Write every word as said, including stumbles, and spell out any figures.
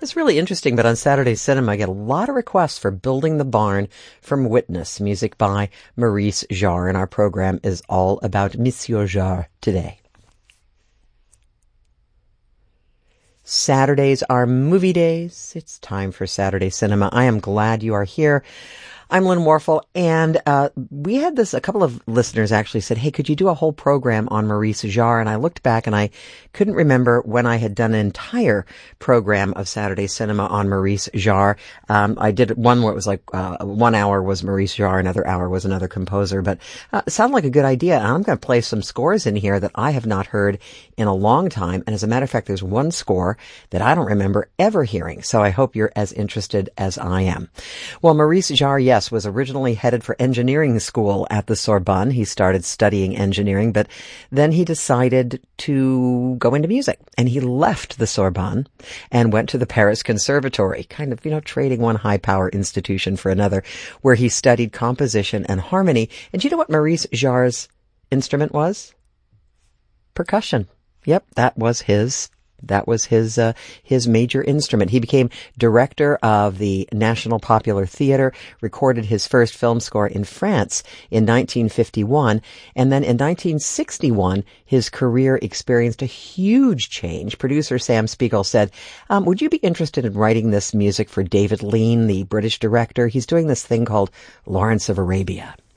It's really interesting, but on Saturday Cinema, I get a lot of requests for Building the Barn from Witness, music by Maurice Jarre, and our program is all about Monsieur Jarre today. Saturdays are movie days. It's time for Saturday Cinema. I am glad you are here. I'm Lynn Warfel, and uh, we had this, a couple of listeners actually said, hey, could you do a whole program on Maurice Jarre? And I looked back and I couldn't remember when I had done an entire program of Saturday Cinema on Maurice Jarre. Um, I did one where it was like uh, one hour was Maurice Jarre, another hour was another composer, but uh, it sounded like a good idea. And I'm going to play some scores in here that I have not heard in a long time. And as a matter of fact, there's one score that I don't remember ever hearing. So I hope you're as interested as I am. Well, Maurice Jarre, yes, was originally headed for engineering school at the Sorbonne. He started studying engineering, but then he decided to go into music, and he left the Sorbonne and went to the Paris Conservatory, kind of, you know, trading one high power institution for another, where he studied composition and harmony. And do you know what Maurice Jarre's instrument was? Percussion. Yep, that was his That was his uh, his major instrument. He became director of the National Popular Theatre, recorded his first film score in France in nineteen fifty-one, and then in nineteen sixty-one, his career experienced a huge change. Producer Sam Spiegel said, um, would you be interested in writing this music for David Lean, the British director? He's doing this thing called Lawrence of Arabia.